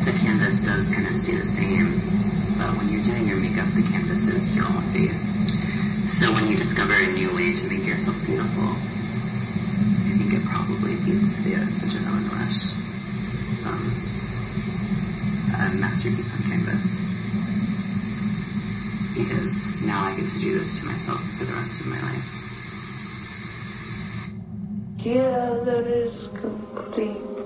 guess the canvas does kind of stay the same, but when you're doing your makeup, the canvas is your own face. So when you discover a new way to make yourself beautiful, I think it probably beats the adrenaline rush. A masterpiece on canvas. Because now I get to do this to myself for the rest of my life. Yeah, that is complete.